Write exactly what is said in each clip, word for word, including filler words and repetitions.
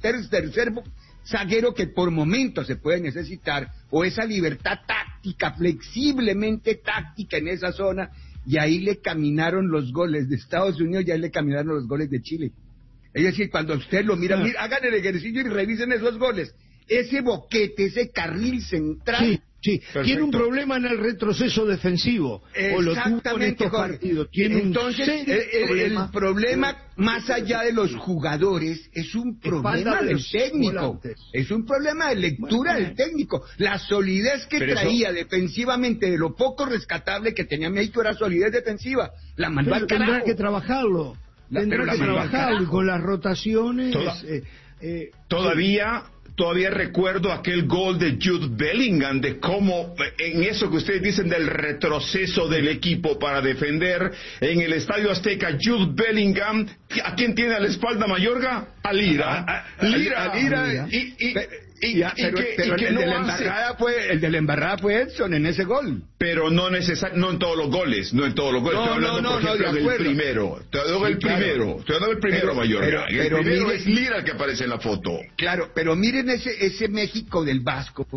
ter, tercer zaguero que por momentos se puede necesitar, o esa libertad táctica, flexiblemente táctica en esa zona, y ahí le caminaron los goles de Estados Unidos, y ahí le caminaron los goles de Chile. Es decir, cuando usted lo mira, mira, hagan el ejercicio y revisen esos goles. Ese boquete, ese carril central. Sí, sí. Tiene un problema en el retroceso defensivo. O lo tuvo en estos partidos. Tiene Entonces, un el, el, problema. el problema, más allá de los jugadores, es un problema de del los técnico. volantes. Es un problema de lectura Bueno, del técnico. La solidez que pero traía eso... defensivamente, de lo poco rescatable que tenía México, era solidez defensiva. La mandó al tendrá carajo. que trabajarlo. La, Tendrá la que trabajarlo y con las rotaciones. Toda, eh, eh, todavía... Todavía recuerdo aquel gol de Jude Bellingham, de cómo, en eso que ustedes dicen del retroceso del equipo para defender en el Estadio Azteca, Jude Bellingham, ¿a quién tiene a la espalda Mayorga? A Lira. A, a, Lira, a Lira, Lira. Y, y, y, ya, y pero, que, pero y que el, no de la hace... embarrada fue, el de la embarrada fue Edson en ese gol. Pero no necesar, no en todos los goles, no en todos los goles. No, Estoy hablando, no, por no, ejemplo, no, de del acuerdo. primero. Estoy hablando Sí, del claro. primero. Estoy hablando del primero, Pero, Mayorga. pero, el pero primero mire, es Lira el que aparece en la foto. Claro, pero miren ese ese México del Vasco,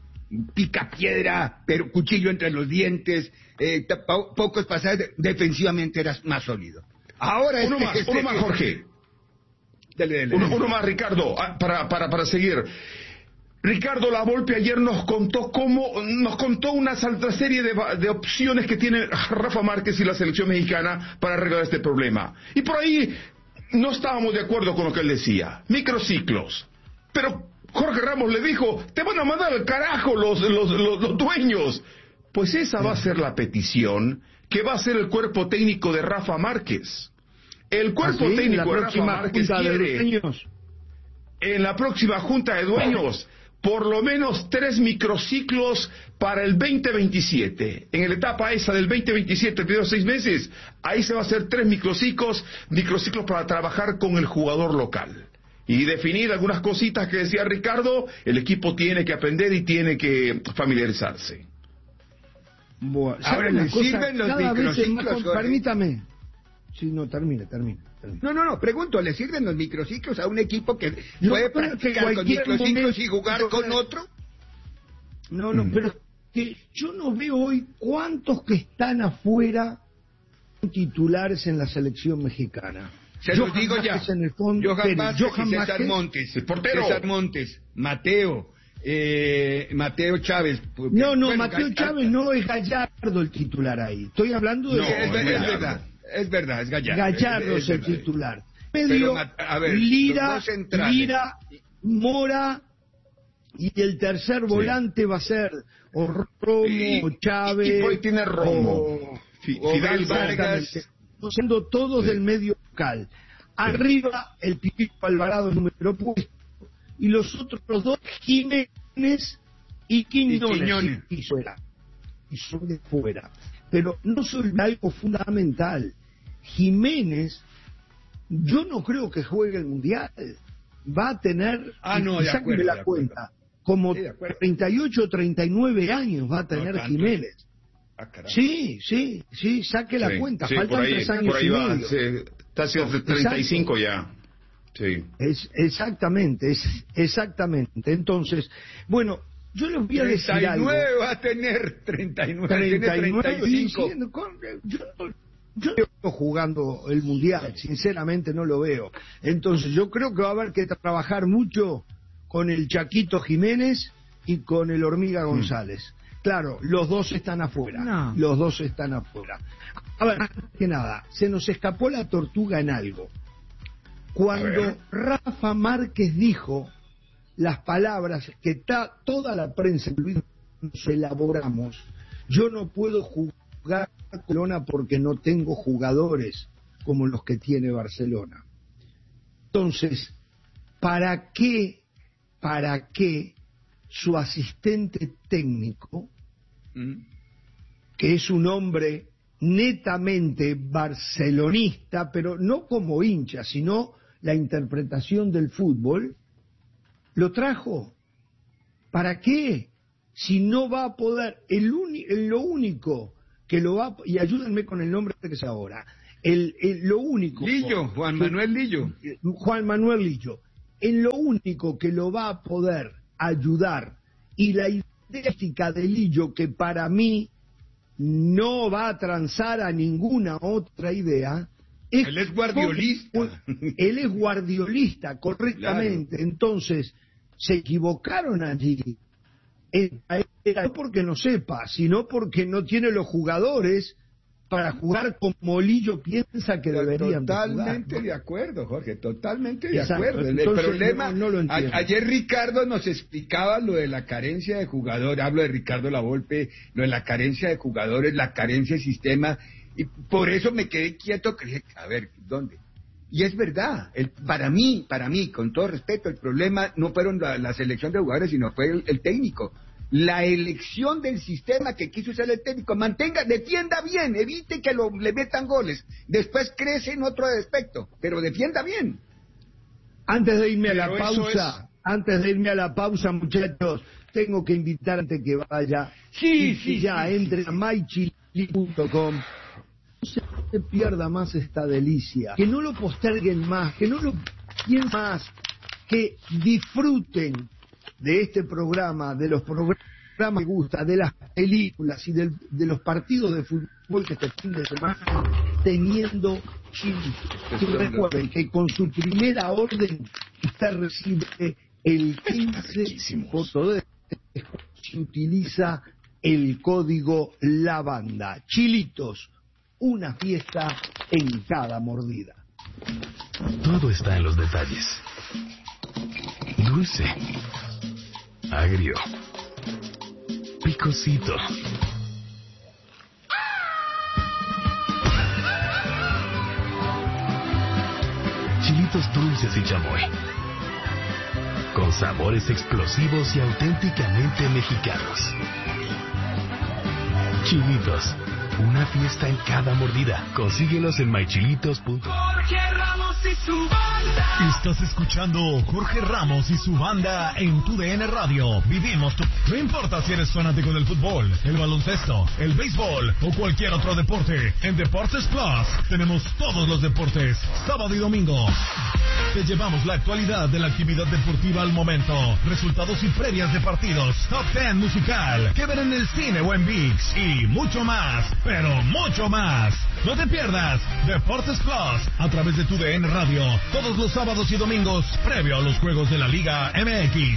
picapiedra, pero cuchillo entre los dientes, eh, po pocos pasajes, de, defensivamente era más sólido. Ahora uno este, más, este, uno más, este, Jorge. Dale, dale, Uno, dale. uno más, Ricardo, ah, para, para, para seguir. Ricardo Lavolpe ayer nos contó cómo, nos contó una alta serie de, de opciones que tiene Rafa Márquez y la selección mexicana para arreglar este problema. Y por ahí no estábamos de acuerdo con lo que él decía. Microciclos. Pero Jorge Ramos le dijo, te van a mandar al carajo los, los, los, los dueños. Pues esa va a ser la petición que va a hacer el cuerpo técnico de Rafa Márquez. El cuerpo ¿Ah, sí? técnico la de Rafa Márquez junta quiere, de dueños. en la próxima junta de dueños, por lo menos tres microciclos para el veinte veintisiete. En la etapa esa del veinte veintisiete, primeros seis meses, ahí se va a hacer tres microciclos, microciclos para trabajar con el jugador local. Y definir algunas cositas que decía Ricardo, el equipo tiene que aprender y tiene que familiarizarse. Bueno, ahora le sirven los microciclos. Permítame. Sí, no, termine, termine. termine. No, no, no, pregunto, ¿le sirven los microciclos a un equipo que No, puede pero practicar que con cualquier microciclos y jugar momento- con otro? No, no, Mm. pero que yo no veo hoy cuántos que están afuera titulares en la selección mexicana. Se los digo ya. Vázquez en el fondo, Johan Pérez, Vázquez Johan y César Vázquez, Montes. el portero. César Montes, Mateo, eh, Mateo Chávez. porque, No, no, bueno, Mateo Ga- Chávez no es Gallardo el titular ahí. Estoy hablando de... No, es, ver- es Gallardo. verdad, es verdad, es Gallardo. Gallardo es, el verdad. titular. Pero, Medio, Ma- a ver, los Lira, dos centrales. Lira, Mora, y el tercer volante va a ser o Romo, Y- o Chávez, y por ahí tiene Romo. o, Fi- o Fidel Vargas, Vargas. siendo todos Sí. del medio local. Arriba el Pipito Alvarado número puesto, y los otros dos Jiménez y Quiñones, Y Quiñones. y, y fuera, y son de fuera. Pero no soy algo fundamental. Jiménez, yo no creo que juegue el Mundial. Va a tener, Ah, no, y de sáquenme acuerdo, la de acuerdo. cuenta, como Sí, de acuerdo. treinta y ocho, treinta y nueve años va a tener tanto. Jiménez. Ah, caramba. Sí, sí, sí, saque la Sí, cuenta. sí, Faltan por ahí, tres años por ahí y va, medio. se- está haciendo treinta y cinco ya. Sí. Es, exactamente, es, exactamente. Entonces, bueno, yo les voy a decir treinta y nueve algo. va a tener, treinta y nueve, treinta y tiene nueve, treinta y cinco. sí, sí, con- yo, yo no veo jugando el Mundial, sinceramente no lo veo. Entonces, yo creo que va a haber que trabajar mucho con el Chaquito Jiménez y con el Hormiga González. Claro, los dos están afuera. No. Los dos están afuera. A ver, más que nada, se nos escapó la tortuga en algo. A Cuando ver. Rafa Márquez dijo las palabras que ta, toda la prensa nos elaboramos, yo no puedo jugar a Barcelona porque no tengo jugadores como los que tiene Barcelona. Entonces, ¿para qué, para qué su asistente técnico, Mm. que es un hombre netamente barcelonista, pero no como hincha, sino la interpretación del fútbol, lo trajo? ¿Para qué? Si no va a poder, el uni- el- lo único que lo va, y ayúdenme con el nombre que es ahora, el, el- lo único... Lillo, Juan que- Manuel Lillo. Juan Manuel Lillo, en lo único que lo va a poder ayudar, y la idea de Lillo, que para mí no va a transar a ninguna otra idea, es él es guardiolista. Él es guardiolista, correctamente. Claro. Entonces, se equivocaron allí. No porque no sepa, sino porque no tiene los jugadores para jugar como Lillo piensa que deberían Totalmente de, jugar, ¿no? de acuerdo, Jorge, totalmente de Exacto. acuerdo. El Entonces, problema, no, no lo entiendo. A, ayer Ricardo nos explicaba lo de la carencia de jugadores, hablo de Ricardo Lavolpe, lo de la carencia de jugadores, la carencia de sistema, y por eso me quedé quieto, que dije, a ver, ¿dónde? Y es verdad, el, para mí, para mí, con todo respeto, el problema no fueron la, la selección de jugadores, sino fue el, el técnico. La elección del sistema que quiso usar el técnico, mantenga, defienda bien, evite que lo, le metan goles, después crece en otro aspecto, pero defienda bien. Antes de irme pero a la pausa, es... antes de irme a la pausa, muchachos, tengo que invitar antes que vaya, sí, sí, ya sí, entre sí. a my chili punto com. No se pierda más esta delicia, que no lo posterguen más, que no lo piensen más, que disfruten de este programa, de los programas que me gusta, de las películas y del, de los partidos de fútbol que este fin de semana teniendo chilitos. Y recuerden que con su primera orden usted recibe el quince por ciento de se utiliza el código La Banda. Chilitos, una fiesta en cada mordida. Todo está en los detalles. Dulce, agrio, picosito. Chilitos dulces y chamoy, con sabores explosivos y auténticamente mexicanos. Chilitos, una fiesta en cada mordida. Consíguelos en my chilitos punto com. Jorge Ramos y su banda. Estás escuchando Jorge Ramos y su banda en tu D N Radio. Vivimos tu... No importa si eres fanático del fútbol, el baloncesto, el béisbol o cualquier otro deporte. En Deportes Plus tenemos todos los deportes, sábado y domingo. Te llevamos la actualidad de la actividad deportiva al momento, resultados y previas de partidos, top ten musical, que ver en el cine o en ViX y mucho más, pero mucho más. No te pierdas Deportes Plus a través de tu D N Radio todos los sábados y domingos previo a los juegos de la Liga M X.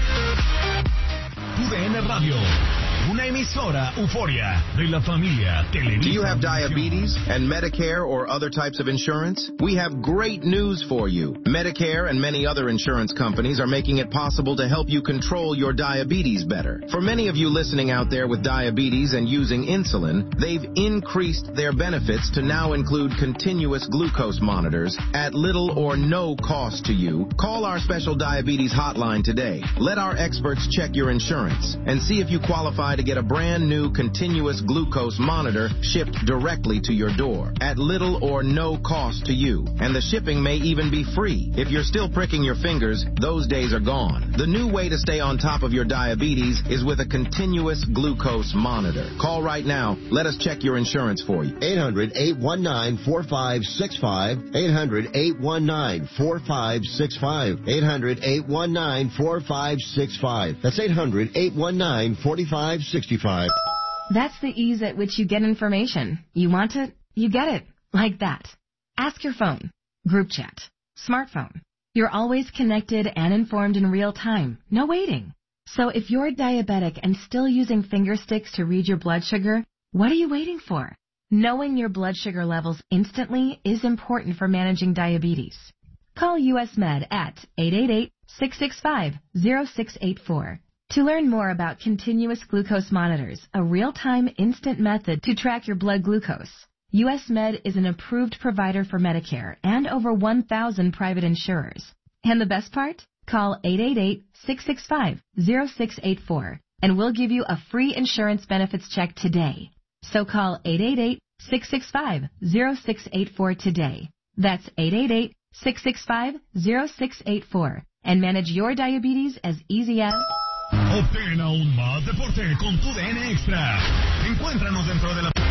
Tu D N Radio, una emisora Euforia de la familia Televisa. Do you have diabetes and Medicare or other types of insurance? We have great news for you. Medicare and many other insurance companies are making it possible to help you control your diabetes better. For many of you listening out there with diabetes and using insulin, they've increased their benefits to now include continuous glucose monitors at little or no cost to you. Call our special diabetes hotline today. Let our experts check your insurance and see if you qualify to get a brand new continuous glucose monitor shipped directly to your door at little or no cost to you. And the shipping may even be free. If you're still pricking your fingers, those days are gone. The new way to stay on top of your diabetes is with a continuous glucose monitor. Call right now. Let us check your insurance for you. eight hundred, eight one nine, four five six five. eight hundred, eight one nine, four five six five. eight hundred, eight one nine, four five six five. That's eight hundred, eight one nine, four five six five. That's the ease at which you get information. You want it, you get it. Like that. Ask your phone. Group chat. Smartphone. You're always connected and informed in real time. No waiting. So if you're diabetic and still using finger sticks to read your blood sugar, what are you waiting for? Knowing your blood sugar levels instantly is important for managing diabetes. Call U S Med at eight eight eight, six six five, zero six eight four. To learn more about continuous glucose monitors, a real-time instant method to track your blood glucose, U S Med is an approved provider for Medicare and over one thousand private insurers. And the best part? Call eight eight eight, six six five, zero six eight four and we'll give you a free insurance benefits check today. So call eight eight eight, six six five, zero six eight four today. That's eight eight eight, six six five, zero six eight four and manage your diabetes as easy as... Obtén aún más deporte con tu D N Extra. Encuéntranos dentro de la...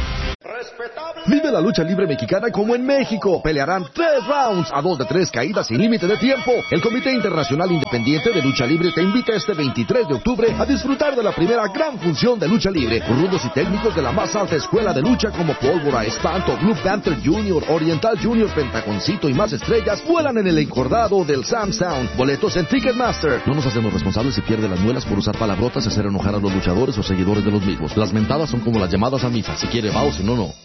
Vive la lucha libre mexicana como en México. Pelearán tres rounds a dos de tres caídas sin límite de tiempo. El Comité Internacional Independiente de Lucha Libre te invita este veintitrés de octubre a disfrutar de la primera gran función de lucha libre. Rudos y técnicos de la más alta escuela de lucha como Pólvora, Espanto, Blue Panther Junior, Oriental Junior, Pentagoncito y más estrellas vuelan en el encordado del Sam Sound. Boletos en Ticketmaster. No nos hacemos responsables si pierde las muelas por usar palabrotas y hacer enojar a los luchadores o seguidores de los mismos. Las mentadas son como las llamadas a misa. Si quiere va o si no, no.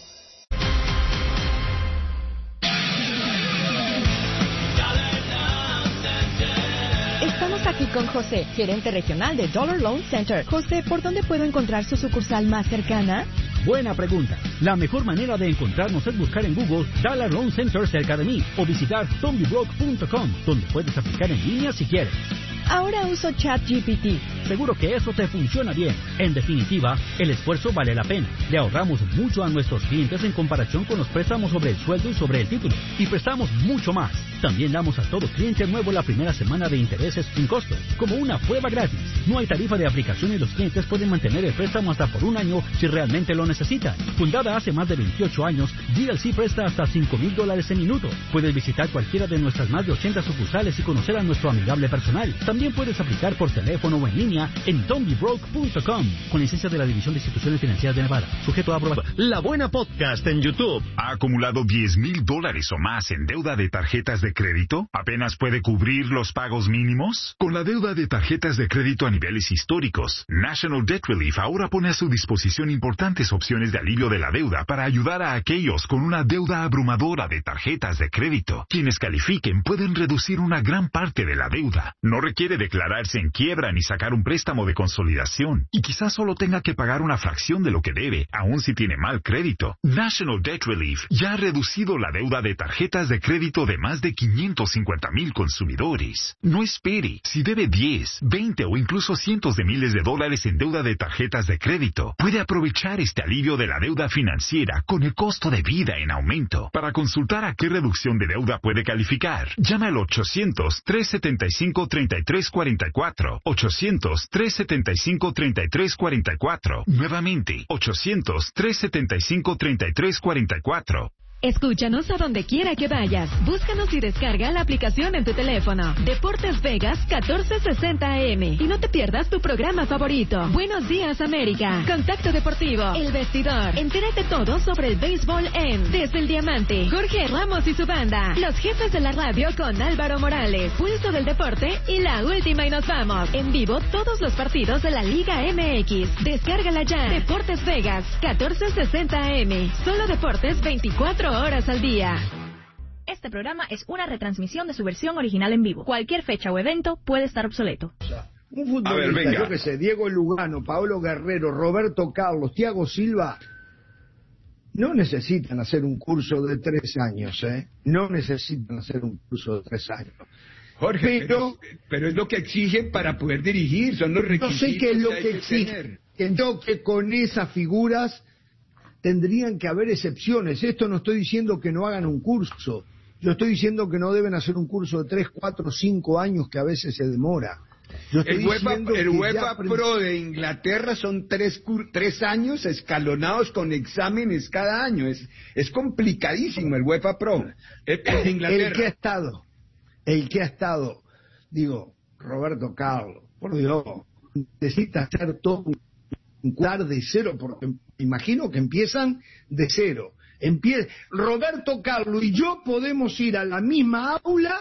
Estamos aquí con José, gerente regional de Dollar Loan Center. José, ¿por dónde puedo encontrar su sucursal más cercana? Buena pregunta. La mejor manera de encontrarnos es buscar en Google Dollar Loan Center cerca de mí o visitar zombie broke punto com, donde puedes aplicar en línea si quieres. Ahora uso ChatGPT. Seguro que eso te funciona bien. En definitiva, el esfuerzo vale la pena. Le ahorramos mucho a nuestros clientes en comparación con los préstamos sobre el sueldo y sobre el título. Y prestamos mucho más. También damos a todo cliente nuevo la primera semana de intereses sin costo, como una prueba gratis. No hay tarifa de aplicación y los clientes pueden mantener el préstamo hasta por un año si realmente lo necesitan. Fundada hace más de veintiocho años, G L C presta hasta cinco mil dólares en minuto. Puedes visitar cualquiera de nuestras más de ochenta sucursales y conocer a nuestro amigable personal. También puedes aplicar por teléfono o en línea en zombie broke punto com, con licencia de la División de Instituciones Financieras de Nevada. Sujeto a aprobación. La Buena Podcast en YouTube. ¿Ha acumulado diez mil dólares o más en deuda de tarjetas de crédito? ¿Apenas puede cubrir los pagos mínimos? Con la deuda de tarjetas de crédito a niveles históricos, National Debt Relief ahora pone a su disposición importantes opciones de alivio de la deuda para ayudar a aquellos con una deuda abrumadora de tarjetas de crédito. Quienes califiquen pueden reducir una gran parte de la deuda. No requiere declararse en quiebra ni sacar un préstamo de consolidación. Y quizás solo tenga que pagar una fracción de lo que debe, aun si tiene mal crédito. National Debt Relief ya ha reducido la deuda de tarjetas de crédito de más de quinientos cincuenta mil consumidores. No espere. Si debe diez, veinte o incluso cientos de miles de dólares en deuda de tarjetas de crédito, puede aprovechar este alivio de la deuda financiera con el costo de vida en aumento. Para consultar a qué reducción de deuda puede calificar, llama al ochocientos, trescientos setenta y cinco, treinta y tres cuarenta y cuatro. ochocientos, trescientos setenta y cinco, treinta y tres cuarenta y cuatro. Nuevamente, ochocientos, trescientos setenta y cinco, treinta y tres cuarenta y cuatro. Escúchanos a donde quiera que vayas. Búscanos y descarga la aplicación en tu teléfono. Deportes Vegas catorce sesenta A M. Y no te pierdas tu programa favorito. Buenos días, América. Contacto Deportivo. El Vestidor. Entérate todo sobre el béisbol en Desde el Diamante. Jorge Ramos y su banda. Los jefes de la radio con Álvaro Morales. Pulso del Deporte y la última y nos vamos. En vivo todos los partidos de la Liga M X. Descárgala ya. Deportes Vegas catorce sesenta A M. Solo deportes veinticuatro horas al día. Este programa es una retransmisión de su versión original en vivo. Cualquier fecha o evento puede estar obsoleto. Un futbolista, yo que sé, Diego Lugano, Paolo Guerrero, Roberto Carlos, Thiago Silva, no necesitan hacer un curso de tres años, ¿eh? No necesitan hacer un curso de tres años. Jorge, pero, pero, pero es lo que exigen para poder dirigir, son los requisitos. No sé qué es lo que, que exigen. Creo que con esas figuras tendrían que haber excepciones. Esto no estoy diciendo que no hagan un curso. Yo estoy diciendo que no deben hacer un curso de tres, cuatro, cinco años que a veces se demora. Yo estoy el UEFA, el UEFA aprend... Pro de Inglaterra son tres, tres años escalonados con exámenes cada año. Es, es complicadísimo el UEFA Pro. El, el, de Inglaterra. el que ha estado, el que ha estado, digo, Roberto Carlos, por Dios, necesita hacer todo un cuadro de cero, porque imagino que empiezan de cero. Empie... Roberto Carlos y yo podemos ir a la misma aula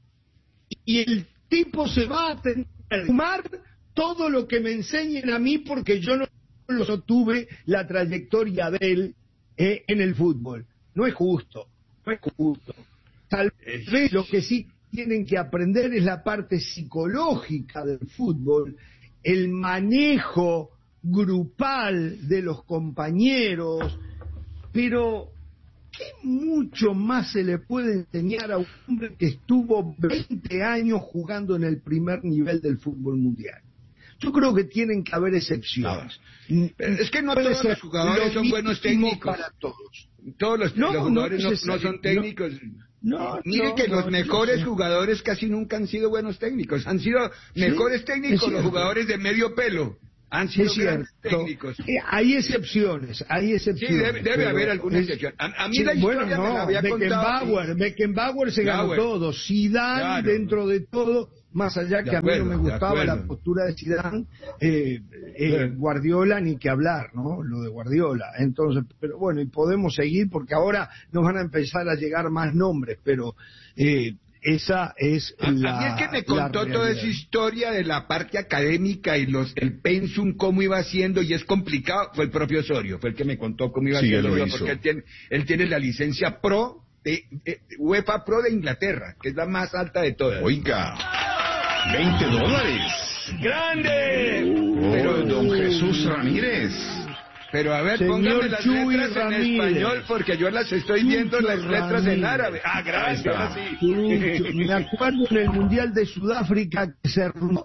y el tipo se va a tener que sumar todo lo que me enseñen a mí porque yo no lo tuve la trayectoria de él eh, en el fútbol. No es justo, no es justo. Tal vez lo que sí tienen que aprender es la parte psicológica del fútbol, el manejo grupal de los compañeros, pero ¿qué mucho más se le puede enseñar a un hombre que estuvo veinte años jugando en el primer nivel del fútbol mundial? Yo creo que tienen que haber excepciones. No, es que no todos los jugadores son buenos técnicos. Para todos. Todos los, no, los jugadores no, no, no son técnicos. No, Mire no, que no, los mejores no, jugadores casi nunca han sido buenos técnicos. Han sido sí, mejores técnicos los cierto. jugadores de medio pelo. Han sido es grandes cierto. técnicos. Eh, hay excepciones, hay excepciones. Sí, debe, debe pero haber alguna es- excepción. A, a mí sí, la historia bueno, me no, la había contado. Beckenbauer, Beckenbauer se ganó Bauer. todo. Zidane, Claro. dentro de todo, más allá De que acuerdo, a mí no de me gustaba la acuerdo. postura de Zidane, eh, eh, Guardiola ni que hablar, ¿no? Lo de Guardiola. Entonces, pero bueno, y podemos seguir porque ahora nos van a empezar a llegar más nombres, pero eh, esa es A, la a mí es que me la contó toda realidad. esa historia de la parte académica y los el pensum, cómo iba haciendo, y es complicado. Fue el propio Osorio, fue el que me contó cómo iba Sí, haciendo, él lo digo, hizo. porque él tiene, él tiene la licencia Pro, de, de UEFA Pro de Inglaterra, que es la más alta de todas. Oiga, veinte dólares. ¡Grande! Oh, Pero, don Jesús Ramírez. pero a ver, Señor póngame las Chuy letras Ramírez. en español, porque yo las estoy viendo Chucho las letras en Ramírez. árabe. Ah, gracias, Ahí está. ahora sí. Chucho, me acuerdo en el Mundial de Sudáfrica que se rum-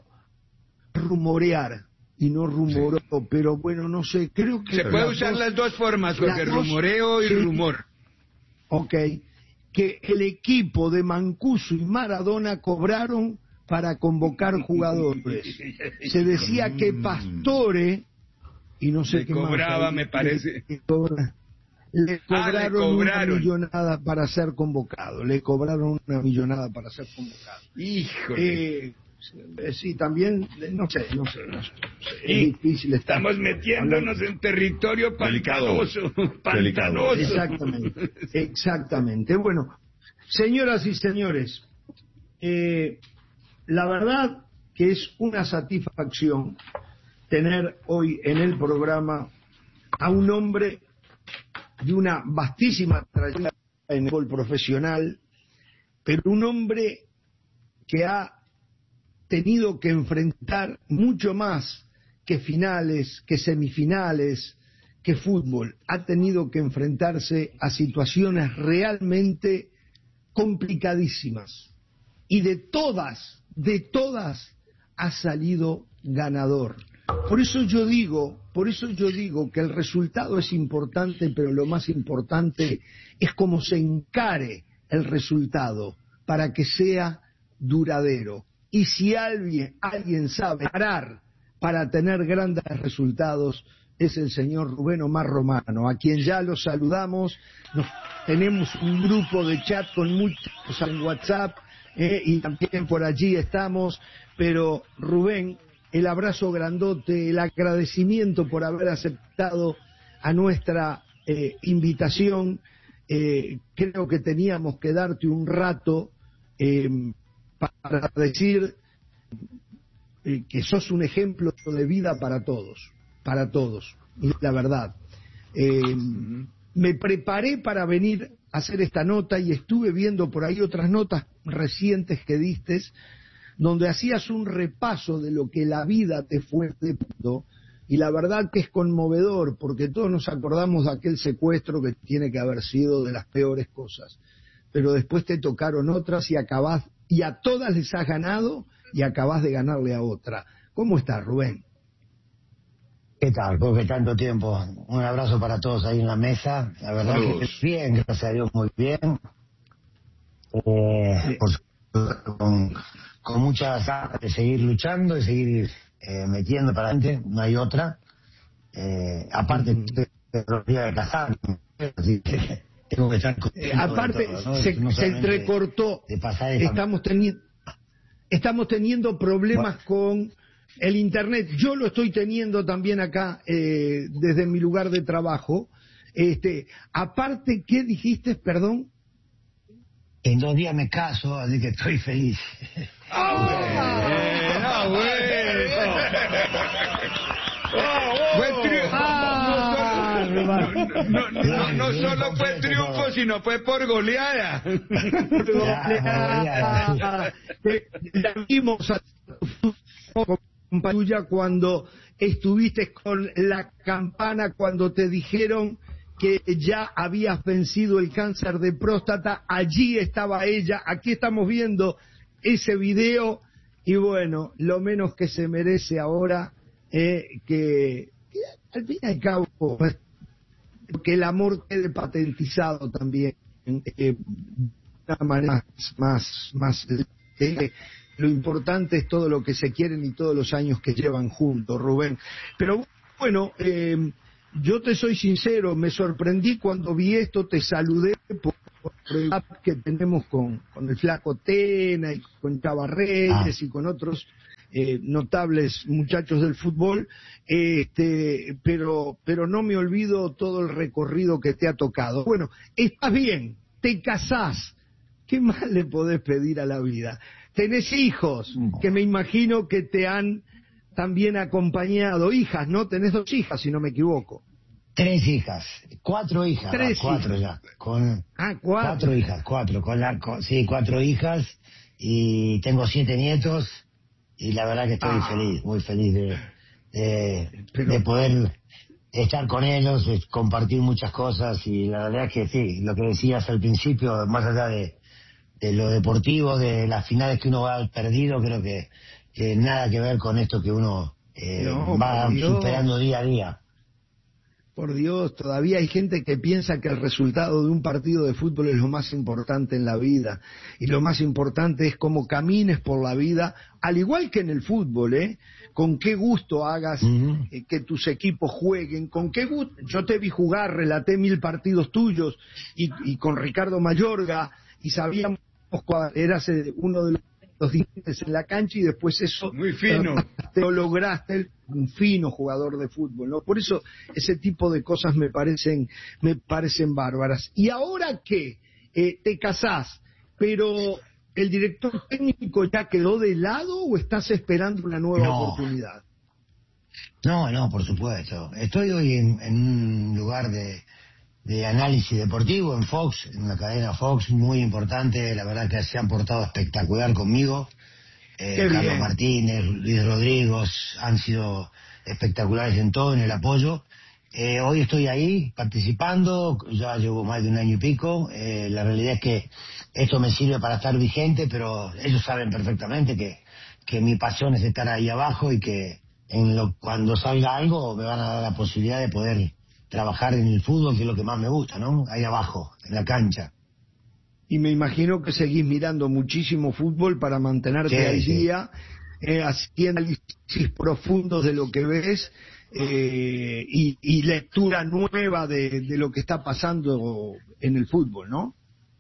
rumorear y no rumoró, pero bueno, no sé, creo que Se puede las usar dos- las dos formas, Jorge, las dos- rumoreo y sí. rumor. Ok, que el equipo de Mancuso y Maradona cobraron para convocar jugadores. Se decía que Pastore, y no sé Le qué más, cobraba, ahí, me parece. le cobra- le Ah, le cobraron cobraron. una millonada para ser convocado, le cobraron una millonada para ser convocado. Híjole. Eh, sí, también, no sé, no sé, no sé, no sé, es Y difícil estar estamos metiéndonos en territorio Delicado. pantanoso. Delicado. Pantanoso. Exactamente, exactamente. Bueno, señoras y señores, eh, la verdad que es una satisfacción tener hoy en el programa a un hombre de una vastísima trayectoria en el fútbol profesional, pero un hombre que ha tenido que enfrentar mucho más que finales, que semifinales, que fútbol. Ha tenido que enfrentarse a situaciones realmente complicadísimas. Y de todas, de todas, ha salido ganador. Por eso yo digo, por eso yo digo que el resultado es importante, pero lo más importante es cómo se encare el resultado para que sea duradero. Y si alguien, alguien sabe parar para tener grandes resultados, es el señor Rubén Omar Romano, a quien ya lo saludamos. Nos, tenemos un grupo de chat con muchos en WhatsApp, eh, y también por allí estamos. Pero Rubén, el abrazo grandote, el agradecimiento por haber aceptado a nuestra eh, invitación. Eh, creo que teníamos que darte un rato eh, para decir eh, que sos un ejemplo de vida para todos, para todos, y la verdad. Eh, me preparé para venir a hacer esta nota y estuve viendo por ahí otras notas recientes que distes, donde hacías un repaso de lo que la vida te fue dando, y la verdad que es conmovedor, porque todos nos acordamos de aquel secuestro que tiene que haber sido de las peores cosas, pero después te tocaron otras y acabás, y a todas les has ganado y acabás de ganarle a otra. ¿Cómo estás, Rubén? ¿Qué tal? ¿Por qué tanto tiempo? Un abrazo para todos ahí en la mesa. La verdad Saludos. que bien, gracias a Dios, muy bien. Eh, por supuesto, con, con muchas ganas de seguir luchando, de seguir eh, metiendo para adelante, no hay otra. Eh, aparte, Mm. estoy de día de casar, así que tengo que estar Eh, contento aparte, de todo, ¿no? se, No se solamente entrecortó. de pasar esta- Estamos teniendo estamos teniendo problemas con el internet. Yo lo estoy teniendo también acá eh, desde mi lugar de trabajo. Este, aparte, ¿qué dijiste? Perdón. En dos días me caso, así que estoy feliz. Ah, bueno. Fue triunfo. Ah, No, no, no, no solo fue triunfo, sino fue por goleada. Ah, eh, la vimos a tuya cuando estuviste con la campana, cuando te dijeron que ya habías vencido el cáncer de próstata. Allí estaba ella, aquí estamos viendo ese video, y bueno, lo menos que se merece ahora, eh, que, que al fin y al cabo, pues, que el amor quede patentizado también, eh, de una manera más, más, más eh, lo importante es todo lo que se quieren y todos los años que llevan juntos, Rubén. Pero bueno, eh, yo te soy sincero, me sorprendí cuando vi esto, te saludé por, por el app que tenemos con, con el Flaco Tena y con Chava Reyes ah. y con otros eh, notables muchachos del fútbol, este, pero, pero no me olvido todo el recorrido que te ha tocado. Bueno, estás bien, te casás, ¿qué más le podés pedir a la vida? Tenés hijos, que me imagino que te han también acompañado, hijas, ¿no? Tenés dos hijas, si no me equivoco. Tres hijas, cuatro hijas, Tres no, cuatro hijas. ya. Con, ah, cuatro. Cuatro hijas, cuatro, con la, con, sí, cuatro hijas, y tengo siete nietos, y la verdad que estoy ah. feliz, muy feliz de, de, Pero... de poder estar con ellos, de compartir muchas cosas, y la verdad que sí, lo que decías al principio, más allá de de lo deportivo, de las finales que uno va perdido, creo que, que nada que ver con esto que uno eh, no, va superando día a día. Por Dios, todavía hay gente que piensa que el resultado de un partido de fútbol es lo más importante en la vida, y lo más importante es cómo camines por la vida, al igual que en el fútbol, ¿eh? Con qué gusto hagas uh-huh. eh, que tus equipos jueguen, con qué gusto. Yo te vi jugar, relaté mil partidos tuyos, y, y con Ricardo Mayorga, y sabíamos eras uno de los dientes en la cancha, y después eso muy fino te lo lograste, un fino jugador de fútbol, ¿no? Por eso ese tipo de cosas me parecen me parecen bárbaras. Y ahora que eh, te casás, pero ¿el director técnico ya quedó de lado o estás esperando una nueva no. oportunidad? No, no, por supuesto. Estoy hoy en, en un lugar de de análisis deportivo en Fox, en una cadena Fox muy importante, la verdad que se han portado espectacular conmigo. Eh, Carlos bien. Martínez, Luis Rodríguez han sido espectaculares en todo, en el apoyo. Eh, hoy estoy ahí participando, ya llevo más de un año y pico. Eh, la realidad es que esto me sirve para estar vigente, pero ellos saben perfectamente que, que mi pasión es estar ahí abajo, y que en lo, cuando salga algo me van a dar la posibilidad de poder trabajar en el fútbol, que es lo que más me gusta, ¿no? Ahí abajo, en la cancha. Y me imagino que seguís mirando muchísimo fútbol para mantenerte sí, al sí. día, eh, haciendo análisis profundos de lo que ves, eh, y, y lectura nueva de, de lo que está pasando en el fútbol, ¿no?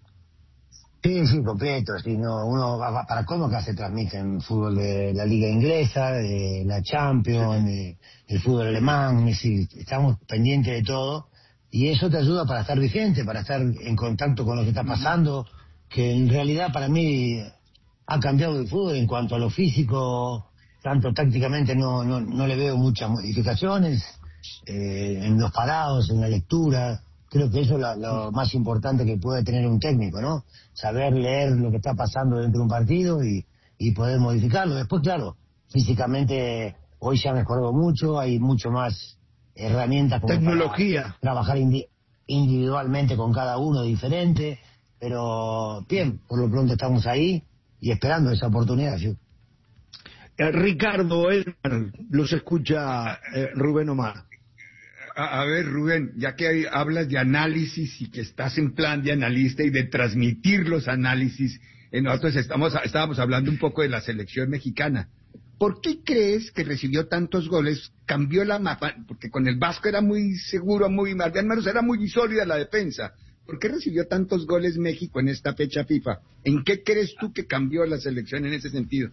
Sí, sí, completo, sí, no, uno va, para cómo que se transmiten fútbol de la liga inglesa, de la Champions, sí. de, del fútbol alemán, es decir, estamos pendientes de todo, y eso te ayuda para estar vigente, para estar en contacto con lo que está pasando, que en realidad para mí ha cambiado el fútbol en cuanto a lo físico, tanto tácticamente no, no, no le veo muchas modificaciones, eh, en los parados, en la lectura. Creo que eso es lo, lo más importante que puede tener un técnico, ¿no? Saber leer lo que está pasando dentro de un partido y, y poder modificarlo. Después, claro, físicamente hoy se ha mejorado mucho, hay mucho más herramientas como tecnología, para trabajar indi- individualmente con cada uno diferente, pero bien, por lo pronto estamos ahí y esperando esa oportunidad, ¿sí? Eh, Ricardo, Elmer, los escucha eh, Rubén Omar. A, a ver, Rubén, ya que hay, hablas de análisis y que estás en plan de analista y de transmitir los análisis, eh, nosotros estamos, estábamos hablando un poco de la selección mexicana. ¿Por qué crees que recibió tantos goles? Cambió la mapa, porque con el Vasco era muy seguro, muy, al menos era muy sólida la defensa. ¿Por qué recibió tantos goles México en esta fecha FIFA? ¿En qué crees tú que cambió la selección en ese sentido?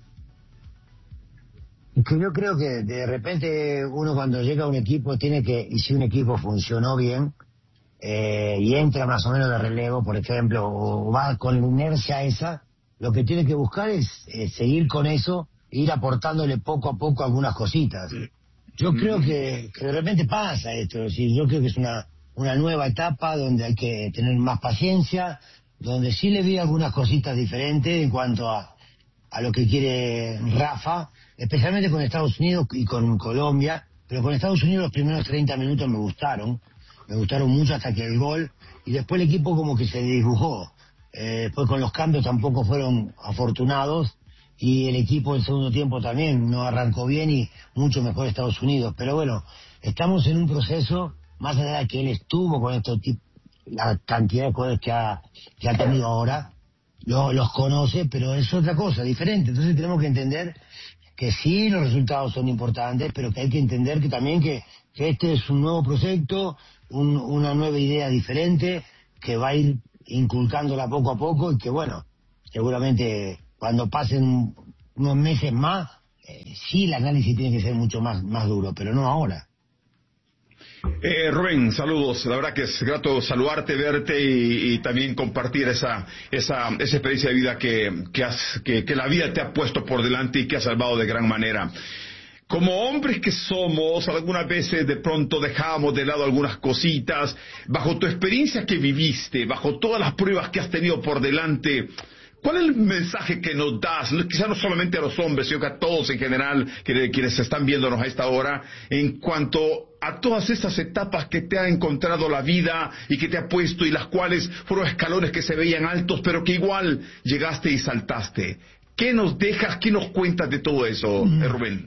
Que yo creo que de repente uno cuando llega a un equipo tiene que, y si un equipo funcionó bien, eh, y entra más o menos de relevo, por ejemplo, o va con la inercia esa, lo que tiene que buscar es eh, seguir con eso, e ir aportándole poco a poco algunas cositas. Yo mm. creo que, que de repente pasa esto, es decir, yo creo que es una, una nueva etapa donde hay que tener más paciencia, donde sí le vi algunas cositas diferentes en cuanto a, a lo que quiere Rafa, especialmente con Estados Unidos y con Colombia, pero con Estados Unidos los primeros treinta minutos me gustaron, me gustaron mucho hasta que el gol, y después el equipo como que se dibujó, eh, después con los cambios tampoco fueron afortunados, y el equipo en el segundo tiempo también no arrancó bien y mucho mejor Estados Unidos, pero bueno, estamos en un proceso, más allá de que él estuvo con estos tipos, la cantidad de goles que ha, que ha tenido ahora, lo, los conoce, pero es otra cosa, diferente. Entonces tenemos que entender que sí, los resultados son importantes, pero que hay que entender que también que, que este es un nuevo proyecto, un, una nueva idea diferente, que va a ir inculcándola poco a poco y que, bueno, seguramente cuando pasen unos meses más, eh, sí el análisis tiene que ser mucho más, más duro, pero no ahora. Eh, Rubén, saludos. La verdad que es grato saludarte, verte y, y también compartir esa, esa, esa experiencia de vida que, que, has, que, que la vida te ha puesto por delante y que ha salvado de gran manera. Como hombres que somos, algunas veces de pronto dejamos de lado algunas cositas. Bajo tu experiencia que viviste, bajo todas las pruebas que has tenido por delante, ¿cuál es el mensaje que nos das? Quizá no solamente a los hombres, sino que a todos en general, que, quienes están viéndonos a esta hora, en cuanto a todas estas etapas que te ha encontrado la vida y que te ha puesto y las cuales fueron escalones que se veían altos, pero que igual llegaste y saltaste. ¿Qué nos dejas, qué nos cuentas de todo eso, mm. Rubén?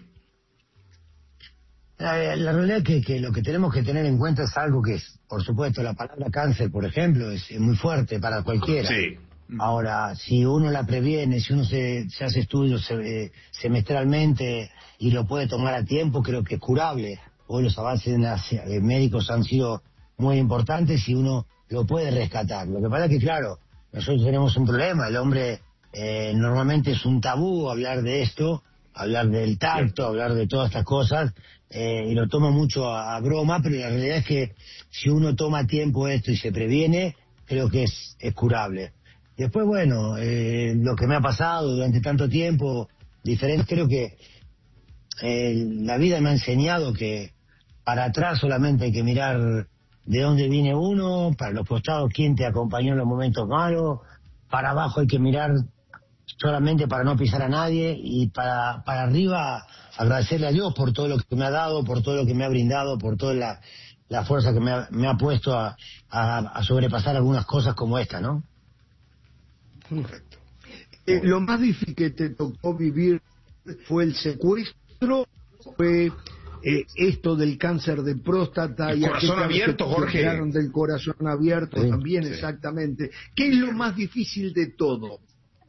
La, la realidad es que, que lo que tenemos que tener en cuenta es algo que es, por supuesto, la palabra cáncer, por ejemplo, es, es muy fuerte para cualquiera. Sí. Ahora, si uno la previene, si uno se, se hace estudios se, semestralmente y lo puede tomar a tiempo, creo que es curable. Hoy los avances en las, eh, médicos han sido muy importantes y uno lo puede rescatar. Lo que pasa es que, claro, nosotros tenemos un problema. El hombre eh, normalmente es un tabú hablar de esto, hablar del tacto, hablar de todas estas cosas, eh, y lo toma mucho a, a broma, pero la realidad es que si uno toma a tiempo esto y se previene, creo que es, es curable. Después, bueno, eh, lo que me ha pasado durante tanto tiempo, diferente, creo que eh, la vida me ha enseñado que para atrás solamente hay que mirar de dónde viene uno, para los costados quién te acompañó en los momentos malos, para abajo hay que mirar solamente para no pisar a nadie y para, para arriba agradecerle a Dios por todo lo que me ha dado, por todo lo que me ha brindado, por toda la, la fuerza que me ha, me ha puesto a, a, a sobrepasar algunas cosas como esta, ¿no? Correcto. Eh, lo más difícil que te tocó vivir fue el secuestro, fue eh, esto del cáncer de próstata el y corazón abierto, Jorge. Del corazón abierto sí, también, sí. Exactamente. ¿Qué es lo más difícil de todo?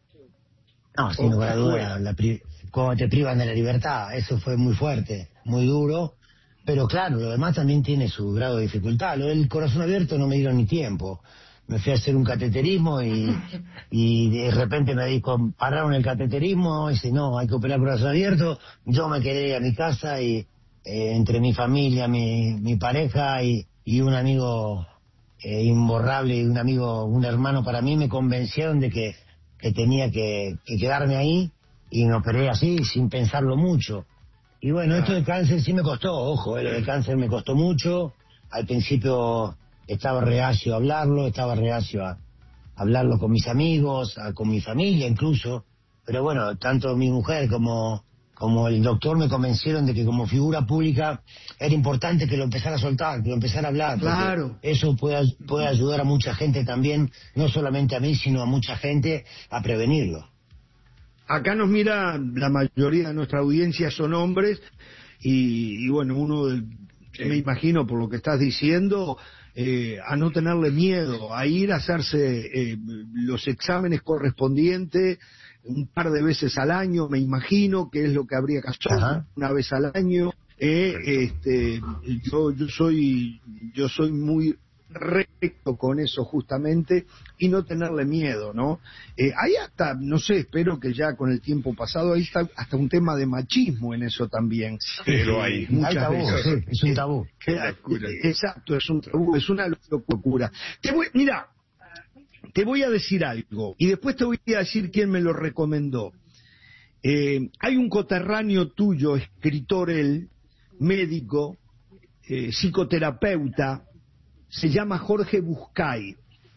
No, sin lugar a duda, la pri- cuando te privan de la libertad, eso fue muy fuerte, muy duro, pero claro, lo demás también tiene su grado de dificultad. Lo del corazón abierto no me dieron ni tiempo. Me fui a hacer un cateterismo y, y de repente me dijo, pararon el cateterismo, y dice, no, hay que operar corazón abierto. Yo me quedé a mi casa y eh, entre mi familia, mi, mi pareja y, y un amigo eh, imborrable, y un amigo, un hermano para mí, me convencieron de que, que tenía que, que quedarme ahí y me operé así, sin pensarlo mucho. Y bueno, esto de cáncer sí me costó, ojo, eh, lo de cáncer me costó mucho. Al principio estaba reacio a hablarlo, estaba reacio a hablarlo con mis amigos, a, con mi familia incluso, pero bueno, tanto mi mujer como, como el doctor me convencieron de que como figura pública era importante que lo empezara a soltar, que lo empezara a hablar. Claro. Eso puede, puede ayudar a mucha gente también, no solamente a mí, sino a mucha gente a prevenirlo. Acá nos mira, la mayoría de nuestra audiencia son hombres, y, y bueno, uno, sí. me imagino por lo que estás diciendo, Eh, a no tenerle miedo, a ir a hacerse eh, los exámenes correspondientes un par de veces al año, me imagino que es lo que habría que hacer. Ajá. Una vez al año. Eh, este, yo, yo soy, yo soy muy recto con eso justamente, y no tenerle miedo, ¿no? Eh, hay hasta, no sé, espero que ya con el tiempo pasado, hay hasta, hasta un tema de machismo en eso también. Pero hay. Muchas hay tabú, veces. Sí, es un tabú. Qué locura. Exacto, es un tabú, es una locura. Te voy, mira, te voy a decir algo, y después te voy a decir quién me lo recomendó. Eh, hay un coterráneo tuyo, escritor él, médico, eh, psicoterapeuta, se llama Jorge Buscay.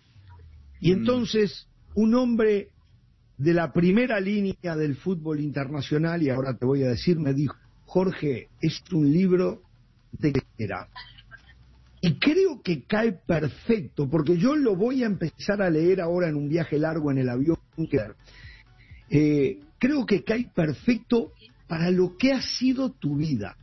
Y entonces, un hombre de la primera línea del fútbol internacional, y ahora te voy a decir, me dijo, Jorge, es un libro de guerra. Y creo que cae perfecto, porque yo lo voy a empezar a leer ahora en un viaje largo en el avión. Eh, creo que cae perfecto para lo que ha sido tu vida.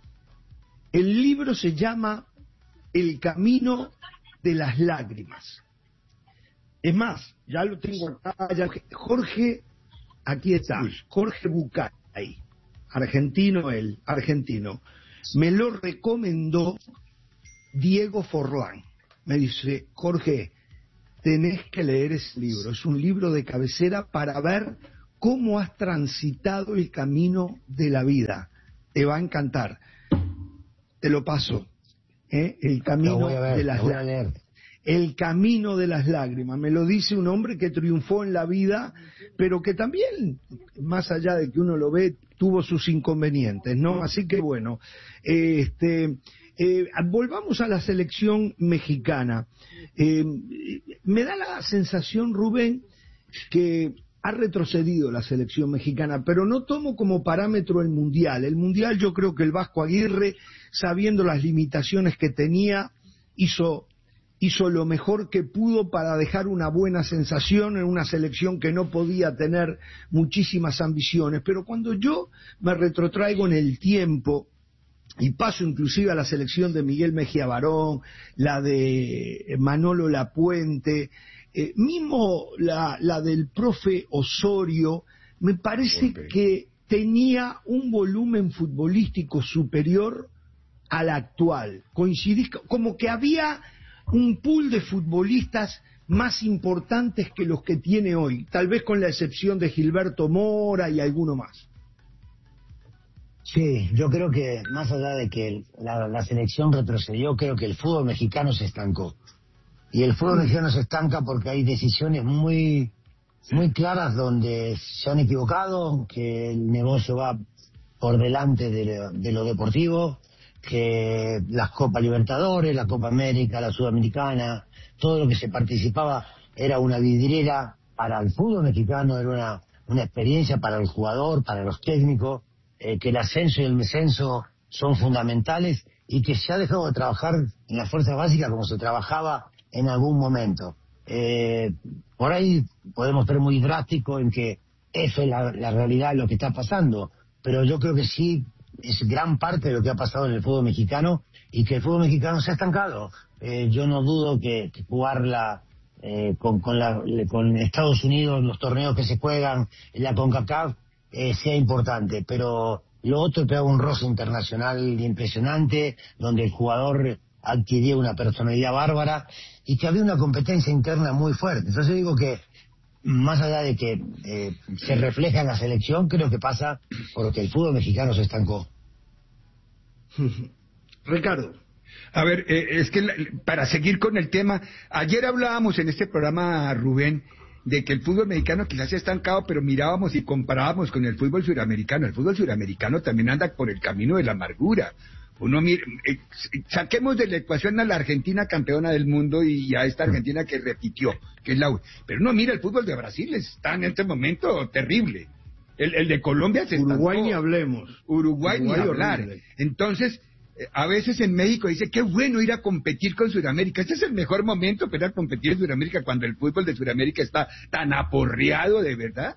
El libro se llama El camino de las lágrimas. Es más, ya lo tengo acá, ya, Jorge, aquí está, Jorge Bucay, argentino él, argentino, me lo recomendó Diego Forlán. Me dice, Jorge, tenés que leer ese libro, es un libro de cabecera para ver cómo has transitado el camino de la vida, te va a encantar. Te lo paso, ¿eh? El camino ver, de las lágrimas. El camino de las lágrimas, me lo dice un hombre que triunfó en la vida, pero que también, más allá de que uno lo ve, tuvo sus inconvenientes, ¿no? Así que bueno, eh, este, eh, volvamos a la selección mexicana. Eh, me da la sensación, Rubén, que ha retrocedido la selección mexicana, pero no tomo como parámetro el Mundial. El Mundial yo creo que el Vasco Aguirre, sabiendo las limitaciones que tenía, hizo... hizo lo mejor que pudo para dejar una buena sensación en una selección que no podía tener muchísimas ambiciones. Pero cuando yo me retrotraigo en el tiempo y paso inclusive a la selección de Miguel Mejía Barón, la de Manolo Lapuente, eh, mismo la, la del profe Osorio, me parece okay. que tenía un volumen futbolístico superior al actual. Coincidís, como que había un pool de futbolistas más importantes que los que tiene hoy, tal vez con la excepción de Gilberto Mora y alguno más. Sí, yo creo que más allá de que la, la selección retrocedió, creo que el fútbol mexicano se estancó. Y el fútbol mexicano se estanca porque hay decisiones muy, muy claras donde se han equivocado, que el negocio va por delante de lo, de lo deportivo, que las Copa Libertadores, la Copa América, la Sudamericana, todo lo que se participaba era una vidriera para el fútbol mexicano, era una, una experiencia para el jugador, para los técnicos, eh, que el ascenso y el descenso son fundamentales y que se ha dejado de trabajar en la fuerza básica como se trabajaba en algún momento. Eh, por ahí podemos ser muy drásticos en que eso es la, la realidad de lo que está pasando, pero yo creo que sí es gran parte de lo que ha pasado en el fútbol mexicano y que el fútbol mexicano se ha estancado. Eh, yo no dudo que, que jugarla eh, con, con, la, con Estados Unidos, los torneos que se juegan en la CONCACAF, eh, sea importante, pero lo otro pega un roce internacional impresionante, donde el jugador adquiría una personalidad bárbara y que había una competencia interna muy fuerte. Entonces digo que más allá de que eh, se refleja en la selección, creo que pasa porque el fútbol mexicano se estancó. Ricardo. A ver, eh, es que la, para seguir con el tema, ayer hablábamos en este programa, Rubén, de que el fútbol mexicano quizás se ha estancado, pero mirábamos y comparábamos con el fútbol suramericano. El fútbol suramericano también anda por el camino de la amargura. Uno mira, eh, saquemos de la ecuación a la Argentina campeona del mundo y a esta Argentina que repitió, que es la... Pero uno mira, el fútbol de Brasil está en este momento terrible. El, el de Colombia se estancó. Uruguay ni hablemos. Uruguay, Uruguay ni hablar. Horrible. Entonces, eh, a veces en México dice, qué bueno ir a competir con Sudamérica. Este es el mejor momento para ir a competir en Sudamérica cuando el fútbol de Sudamérica está tan aporreado, de verdad.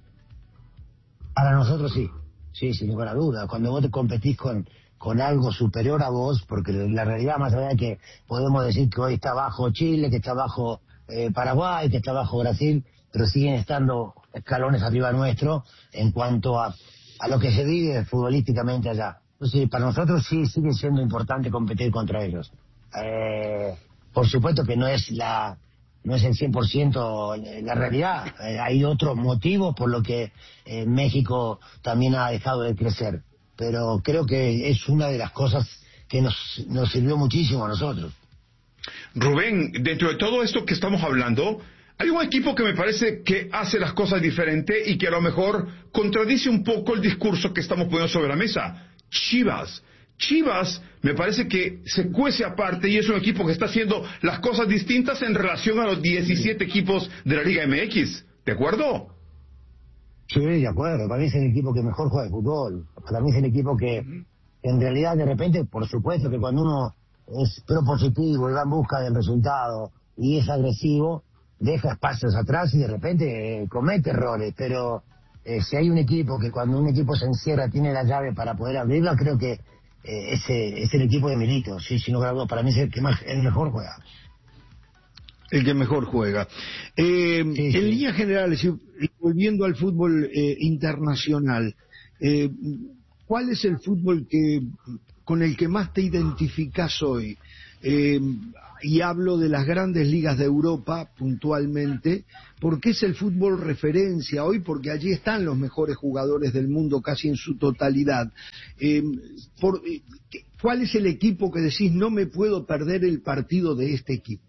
Para nosotros sí, sí, sin ninguna duda. Cuando vos te competís con... con algo superior a vos, porque la realidad más allá de que podemos decir que hoy está abajo Chile, que está abajo eh, Paraguay, que está abajo Brasil, pero siguen estando escalones arriba nuestro en cuanto a, a lo que se vive futbolísticamente allá. Entonces, para nosotros sí sigue siendo importante competir contra ellos. Eh, por supuesto que no es la no es el cien por ciento la realidad. Eh, hay otros motivos por los que eh, México también ha dejado de crecer. Pero creo que es una de las cosas que nos, nos sirvió muchísimo a nosotros. Rubén, dentro de todo esto que estamos hablando, hay un equipo que me parece que hace las cosas diferente y que a lo mejor contradice un poco el discurso que estamos poniendo sobre la mesa. Chivas. Chivas me parece que se cuece aparte y es un equipo que está haciendo las cosas distintas en relación a los diecisiete equipos de la Liga M X. ¿De acuerdo? Sí, de acuerdo. Para mí es el equipo que mejor juega de fútbol. Para mí es el equipo que, en realidad, de repente, por supuesto que cuando uno es propositivo y va en busca del resultado y es agresivo, deja espacios atrás y de repente eh, comete errores. Pero eh, si hay un equipo que cuando un equipo se encierra tiene la llave para poder abrirla, creo que eh, ese es el equipo de Milito. Sí, si no grabó, para mí es el que más, el mejor juega. El que mejor juega. Eh, sí, sí. En líneas generales, volviendo al fútbol eh, internacional, eh, ¿cuál es el fútbol que con el que más te identificás hoy? Eh, y hablo de las grandes ligas de Europa puntualmente, porque es el fútbol referencia hoy, porque allí están los mejores jugadores del mundo casi en su totalidad. Eh, por, eh, ¿Cuál es el equipo que decís no me puedo perder el partido de este equipo?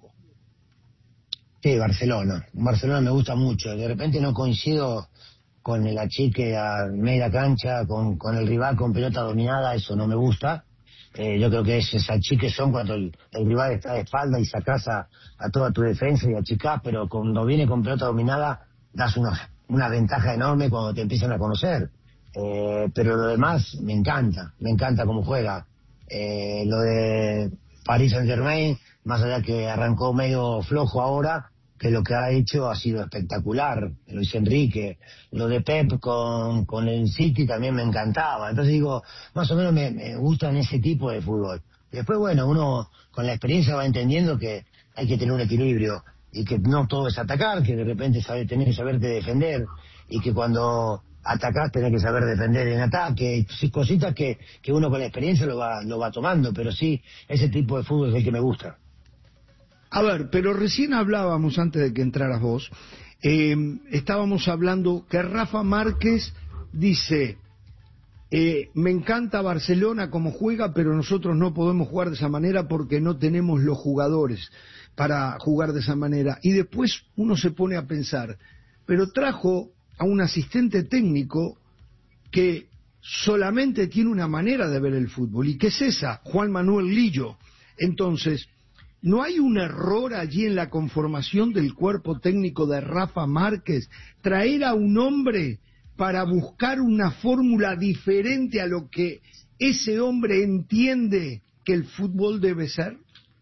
Sí, Barcelona. Barcelona me gusta mucho. De repente no coincido con el achique a media cancha, con, con el rival con pelota dominada, eso no me gusta. Eh, yo creo que esos achiques son cuando el, el rival está de espalda y sacás a, a toda tu defensa y achicás, pero cuando viene con pelota dominada das una, una ventaja enorme cuando te empiezan a conocer. Eh, pero lo demás me encanta, me encanta cómo juega. Eh, lo de Paris Saint-Germain, más allá que arrancó medio flojo ahora, que lo que ha hecho ha sido espectacular. Luis Enrique, lo de Pep con, con el City también me encantaba. Entonces digo, más o menos me, me gustan ese tipo de fútbol. Después, bueno, uno con la experiencia va entendiendo que hay que tener un equilibrio y que no todo es atacar, que de repente sabe, tenés que saberte defender y que cuando atacás tenés que saber defender en ataque, cositas que, que uno con la experiencia lo va, lo va tomando, pero sí, ese tipo de fútbol es el que me gusta. A ver, pero recién hablábamos, antes de que entraras vos, eh, estábamos hablando que Rafa Márquez dice, eh, me encanta Barcelona como juega, pero nosotros no podemos jugar de esa manera porque no tenemos los jugadores para jugar de esa manera. Y después uno se pone a pensar, pero trajo a un asistente técnico que solamente tiene una manera de ver el fútbol, y que es esa, Juan Manuel Lillo. Entonces, ¿no hay un error allí en la conformación del cuerpo técnico de Rafa Márquez? Traer a un hombre para buscar una fórmula diferente a lo que ese hombre entiende que el fútbol debe ser.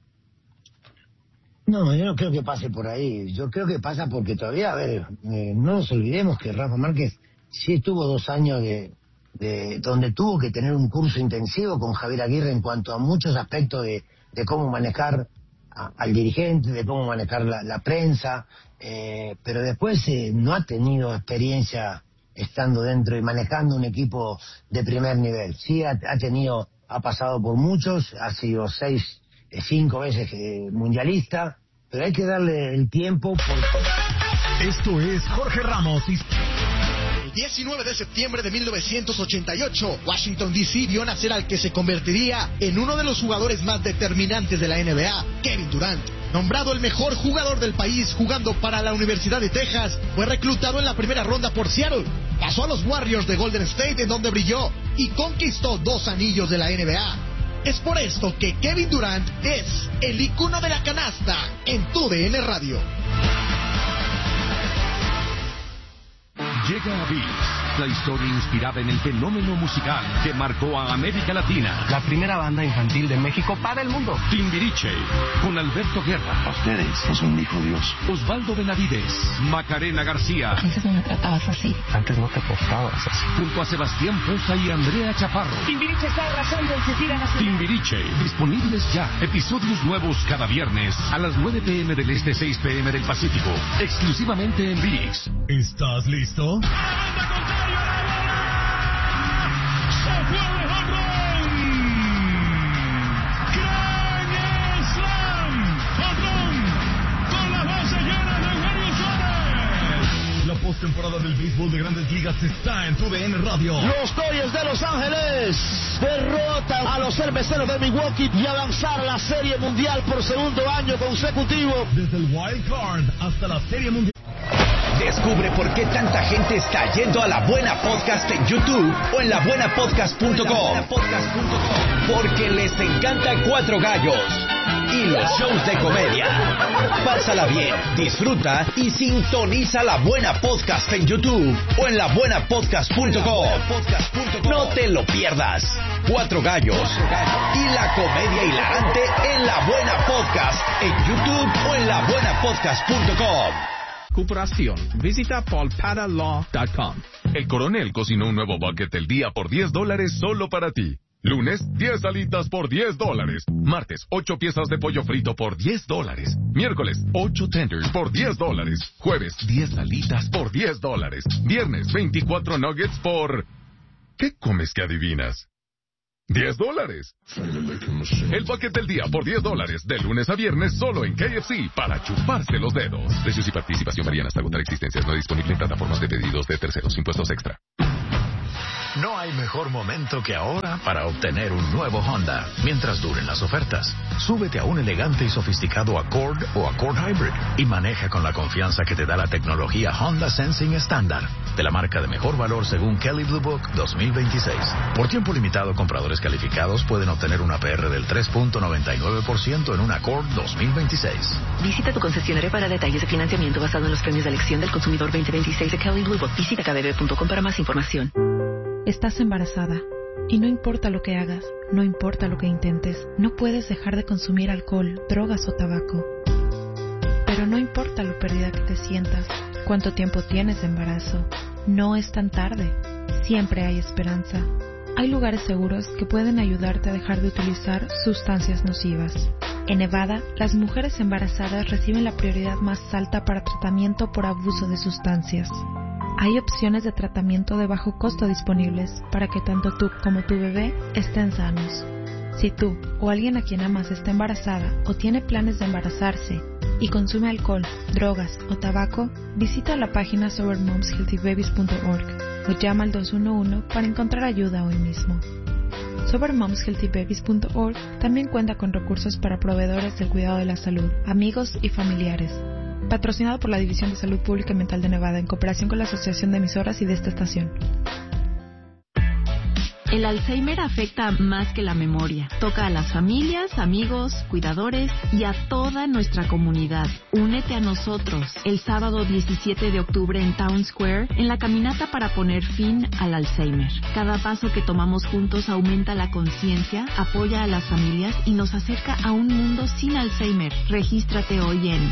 No, yo no creo que pase por ahí. Yo creo que pasa porque todavía, a ver, eh, no nos olvidemos que Rafa Márquez sí estuvo dos años de, de donde tuvo que tener un curso intensivo con Javier Aguirre en cuanto a muchos aspectos de, de cómo manejar a, al dirigente, de cómo manejar la, la prensa, eh, pero después eh, no ha tenido experiencia estando dentro y manejando un equipo de primer nivel. Sí ha, ha tenido, ha pasado por muchos, ha sido seis, cinco veces eh, mundialista, pero hay que darle el tiempo. Por... Esto es Jorge Ramos y... El diecinueve de septiembre de mil novecientos ochenta y ocho, Washington D C vio nacer al que se convertiría en uno de los jugadores más determinantes de la N B A, Kevin Durant. Nombrado el mejor jugador del país jugando para la Universidad de Texas, fue reclutado en la primera ronda por Seattle. Pasó a los Warriors de Golden State, en donde brilló y conquistó dos anillos de la N B A. Es por esto que Kevin Durant es el ícono de la canasta en tu D N Radio. Llega a ViX, la historia inspirada en el fenómeno musical que marcó a América Latina. La primera banda infantil de México para el mundo. Timbiriche, con Alberto Guerra. Ustedes no son mi hijo Dios. Osvaldo Benavides, Macarena García. Antes no me tratabas así. Antes no te portabas así. Junto a Sebastián Poza y Andrea Chaparro. Timbiriche está arrasando en Cecilia Nacional. Timbiriche, disponibles ya. Episodios nuevos cada viernes a las nueve pm del Este, seis pm del Pacífico. Exclusivamente en ViX. ¿Estás listo? La postemporada del béisbol de Grandes Ligas está en tu D N Radio. Los Dodgers de Los Ángeles derrotan a los cerveceros de Milwaukee y avanzar a la Serie Mundial por segundo año consecutivo. Desde el Wild Card hasta la Serie Mundial. Descubre por qué tanta gente está yendo a La Buena Podcast en YouTube o en la buena podcast punto com. Porque les encanta Cuatro Gallos y los shows de comedia. Pásala bien, disfruta y sintoniza La Buena Podcast en YouTube o en la buena podcast punto com. No te lo pierdas. Cuatro Gallos y la comedia hilarante en La Buena Podcast en YouTube o en la buena podcast punto com. Recuperación. Visita paul pada law punto com. El coronel cocinó un nuevo bucket del día por diez dólares solo para ti. Lunes, diez alitas por diez dólares. Martes, ocho piezas de pollo frito por diez dólares. Miércoles, ocho tenders por diez dólares. Jueves, diez alitas por diez dólares. Viernes, veinticuatro nuggets por... ¿Qué comes que adivinas? diez dólares. El paquete del día por diez dólares. De lunes a viernes solo en K F C para chuparse los dedos. Precios y participación varían hasta agotar existencias. No disponible en plataformas de pedidos de terceros. Impuestos extra. No hay mejor momento que ahora para obtener un nuevo Honda, mientras duren las ofertas. Súbete a un elegante y sofisticado Accord o Accord Hybrid y maneja con la confianza que te da la tecnología Honda Sensing estándar, de la marca de mejor valor según Kelley Blue Book dos mil veintiséis. Por tiempo limitado, compradores calificados pueden obtener una A P R del tres punto noventa y nueve por ciento en un Accord dos mil veintiséis. Visita tu concesionario para detalles de financiamiento basado en los premios de elección del consumidor veinte veintiséis de Kelley Blue Book. Visita k b b punto com para más información. Estás embarazada y no importa lo que hagas, no importa lo que intentes, no puedes dejar de consumir alcohol, drogas o tabaco. Pero no importa lo perdida que te sientas, cuánto tiempo tienes de embarazo, no es tan tarde, siempre hay esperanza. Hay lugares seguros que pueden ayudarte a dejar de utilizar sustancias nocivas. En Nevada, las mujeres embarazadas reciben la prioridad más alta para tratamiento por abuso de sustancias. Hay opciones de tratamiento de bajo costo disponibles para que tanto tú como tu bebé estén sanos. Si tú o alguien a quien amas está embarazada o tiene planes de embarazarse y consume alcohol, drogas o tabaco, visita la página sober moms healthy babies punto org o llama al dos uno uno para encontrar ayuda hoy mismo. sober moms healthy babies punto org también cuenta con recursos para proveedores del cuidado de la salud, amigos y familiares. Patrocinado por la División de Salud Pública y Mental de Nevada en cooperación con la Asociación de Emisoras y de esta estación. El Alzheimer afecta más que la memoria. Toca a las familias, amigos, cuidadores y a toda nuestra comunidad. Únete a nosotros el sábado diecisiete de octubre en Town Square en la caminata para poner fin al Alzheimer. Cada paso que tomamos juntos aumenta la conciencia, apoya a las familias y nos acerca a un mundo sin Alzheimer. Regístrate hoy en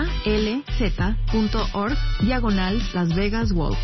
alz.org diagonal Las Vegas Walk.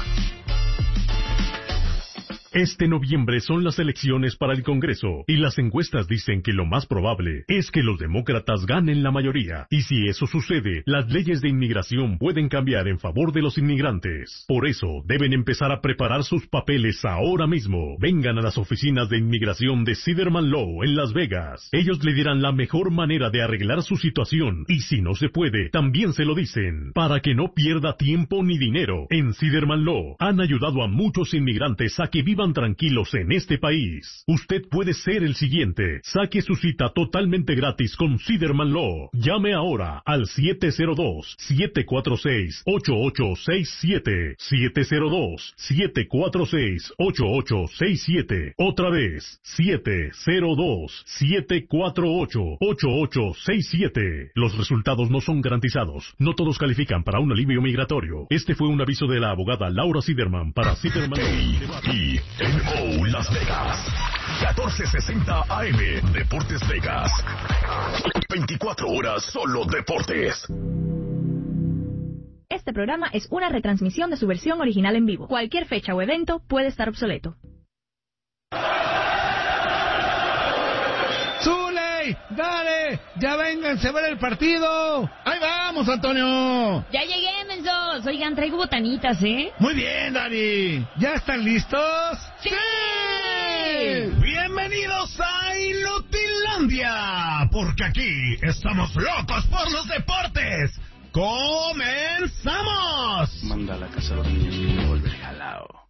Este noviembre son las elecciones para el Congreso y las encuestas dicen que lo más probable es que los demócratas ganen la mayoría. Y si eso sucede, las leyes de inmigración pueden cambiar en favor de los inmigrantes. Por eso, deben empezar a preparar sus papeles ahora mismo. Vengan a las oficinas de inmigración de Siderman Law en Las Vegas. Ellos le dirán la mejor manera de arreglar su situación y si no se puede, también se lo dicen. Para que no pierda tiempo ni dinero, en Siderman Law han ayudado a muchos inmigrantes a que vivan tranquilos en este país. Usted puede ser el siguiente. Saque su cita totalmente gratis con Siderman Law. Llame ahora al siete cero dos, siete cuatro seis, ocho ocho seis siete. siete cero dos, siete cuatro seis, ocho ocho seis siete. Otra vez, siete cero dos, siete cuatro ocho, ocho ocho seis siete. Los resultados no son garantizados. No todos califican para un alivio migratorio. Este fue un aviso de la abogada Laura Siderman para Siderman Law. N O Las Vegas, catorce sesenta A M, Deportes Vegas. veinticuatro horas solo deportes. Este programa es una retransmisión de su versión original en vivo. Cualquier fecha o evento puede estar obsoleto. ¡Zule! ¡Dale! ¡Ya vénganse a ver el partido! ¡Ahí vamos, Antonio! Ya llegué, mensos. Oigan, traigo botanitas, ¿eh? Muy bien, Dani. ¿Ya están listos? ¡Sí! Bienvenidos a Inutilandia, porque aquí estamos locos por los deportes. ¡Comenzamos! Manda a la casa a los niños y me vuelve jalao.